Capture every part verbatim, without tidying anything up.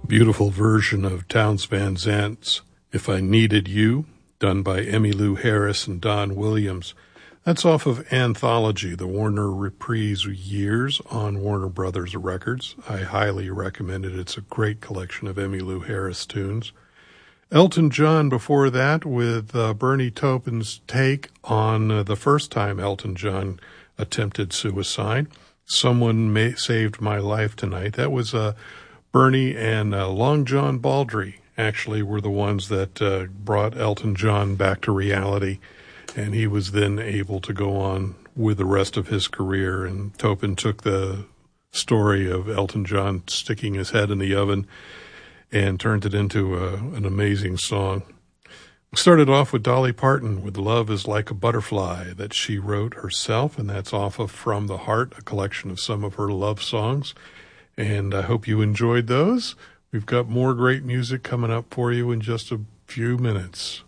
Beautiful version of Townes Van Zant's If I Needed You, done by Emmylou Harris and Don Williams. That's off of Anthology, the Warner Reprise Years on Warner Brothers Records. I highly recommend it. It's a great collection of Emmylou Harris tunes. Elton John before that with uh, Bernie Taupin's take on uh, the first time Elton John attempted suicide. Someone may, Saved My Life Tonight. That was uh, Bernie and uh, Long John Baldry actually were the ones that uh, brought Elton John back to reality, and he was then able to go on with the rest of his career. And Taupin took the story of Elton John sticking his head in the oven and turned it into a, an amazing song. We started off with Dolly Parton with Love is Like a Butterfly that she wrote herself, and that's off of From the Heart, a collection of some of her love songs. And I hope you enjoyed those. We've got more great music coming up for you in just a few minutes.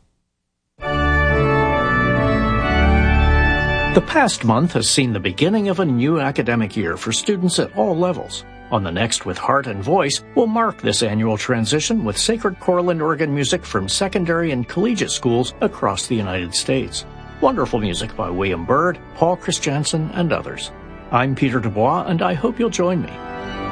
The past month has seen the beginning of a new academic year for students at all levels. On the Next with Heart and Voice, we'll mark this annual transition with sacred choral and organ music from secondary and collegiate schools across the United States. Wonderful music by William Byrd, Paul Christiansen, and others. I'm Peter Dubois, and I hope you'll join me.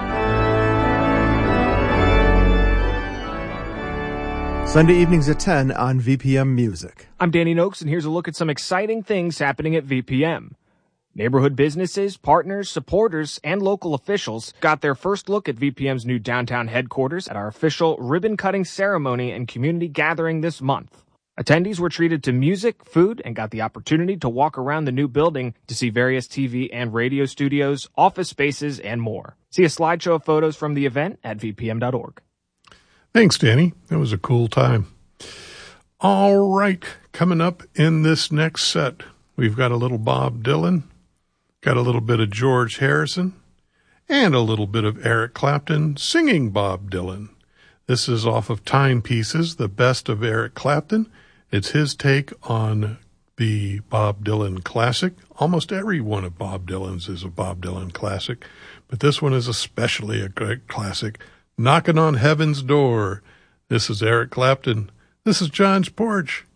Sunday evenings at ten on V P M Music. I'm Danny Noakes, and here's a look at some exciting things happening at V P M. Neighborhood businesses, partners, supporters, and local officials got their first look at V P M's new downtown headquarters at our official ribbon-cutting ceremony and community gathering this month. Attendees were treated to music, food, and got the opportunity to walk around the new building to see various T V and radio studios, office spaces, and more. See a slideshow of photos from the event at v p m dot org. Thanks, Danny. That was a cool time. All right, coming up in this next set, we've got a little Bob Dylan, got a little bit of George Harrison, and a little bit of Eric Clapton singing Bob Dylan. This is off of Timepieces, the best of Eric Clapton. It's his take on the Bob Dylan classic. Almost every one of Bob Dylan's is a Bob Dylan classic, but this one is especially a great classic. Knocking on Heaven's Door. This is Eric Clapton. This is John's Porch.